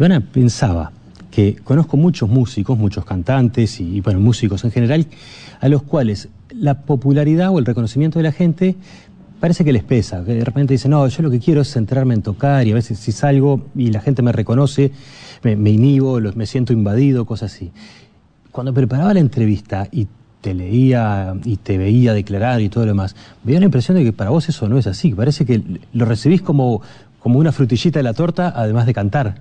Ivana, pensaba que conozco muchos músicos, muchos cantantes y bueno, músicos en general, a los cuales la popularidad o el reconocimiento de la gente parece que les pesa, que de repente dicen, no, yo lo que quiero es centrarme en tocar y a veces si salgo y la gente me reconoce, me inhibo, me siento invadido, cosas así. Cuando preparaba la entrevista y te leía y te veía declarar y todo lo demás, me dio la impresión de que para vos eso no es así, parece que lo recibís como una frutillita de la torta, además de cantar.